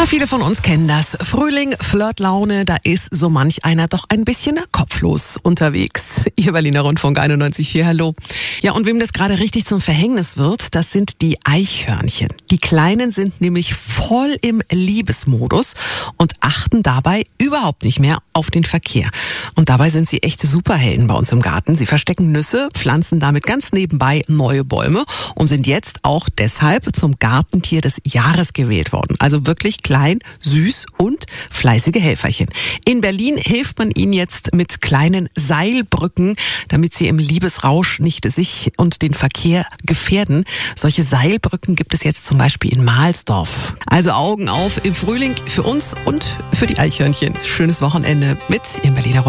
Ja, viele von uns kennen das. Frühling, Flirtlaune, da ist so manch einer doch ein bisschen kopflos unterwegs. Ihr Berliner Rundfunk 91,4, hallo. Ja, und wem das gerade richtig zum Verhängnis wird, das sind die Eichhörnchen. Die Kleinen sind nämlich voll im Liebesmodus und achten dabei überhaupt nicht mehr auf den Verkehr. Und dabei sind sie echte Superhelden bei uns im Garten. Sie verstecken Nüsse, pflanzen damit ganz nebenbei neue Bäume und sind jetzt auch deshalb zum Gartentier des Jahres gewählt worden. Also wirklich klein, süß und fleißige Helferchen. In Berlin hilft man ihnen jetzt mit kleinen Seilbrücken, damit sie im Liebesrausch nicht sich und den Verkehr gefährden. Solche Seilbrücken gibt es jetzt zum Beispiel in Mahlsdorf. Also Augen auf im Frühling für uns und für die Eichhörnchen. Schönes Wochenende mit Ihrem Berliner Rundfunk.